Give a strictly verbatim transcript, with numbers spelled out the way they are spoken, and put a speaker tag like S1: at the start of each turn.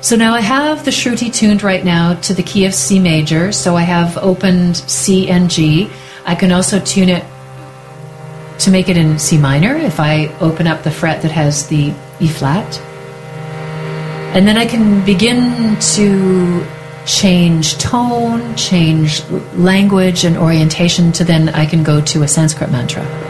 S1: So now I have the Shruti tuned right now to the key of C major, so I have opened C and G. I can also tune it to make it in C minor if I open up the fret that has the E flat. And then I can begin to change tone, change language and orientation to then I can go to a Sanskrit mantra.